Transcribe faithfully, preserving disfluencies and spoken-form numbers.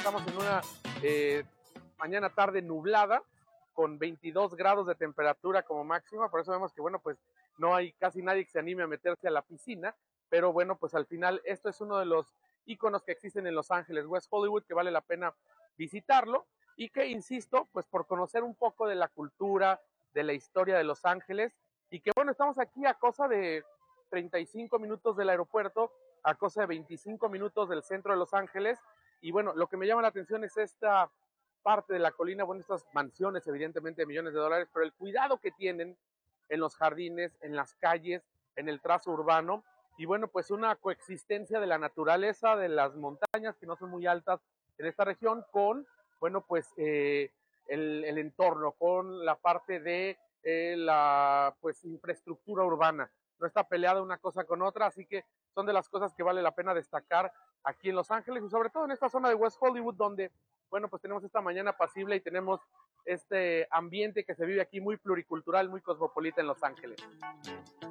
estamos en una eh, mañana tarde nublada, con veintidós grados de temperatura como máxima, por eso vemos que, bueno, pues no hay casi nadie que se anime a meterse a la piscina, pero bueno, pues al final esto es uno de los íconos que existen en Los Ángeles, West Hollywood, que vale la pena visitarlo, y que, insisto, pues por conocer un poco de la cultura, de la historia de Los Ángeles, y que bueno, estamos aquí a cosa de treinta y cinco minutos del aeropuerto, a cosa de veinticinco minutos del centro de Los Ángeles, y bueno, lo que me llama la atención es esta parte de la colina, bueno, estas mansiones evidentemente de millones de dólares, pero el cuidado que tienen en los jardines, en las calles, en el trazo urbano, y bueno, pues una coexistencia de la naturaleza, de las montañas que no son muy altas en esta región, con, bueno, pues eh, el, el entorno, con la parte de eh, la pues infraestructura urbana. No está peleada una cosa con otra, así que son de las cosas que vale la pena destacar aquí en Los Ángeles y sobre todo en esta zona de West Hollywood, donde, bueno, pues tenemos esta mañana apacible y tenemos este ambiente que se vive aquí muy pluricultural, muy cosmopolita en Los Ángeles.